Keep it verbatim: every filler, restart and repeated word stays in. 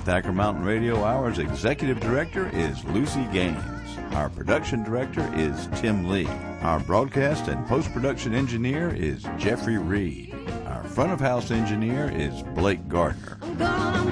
Thacker Mountain Radio Hour's executive director is Lucy Gaines. Our production director is Tim Lee. Our broadcast and post-production engineer is Jeffrey Reed. Our front-of-house engineer is Blake Gardner.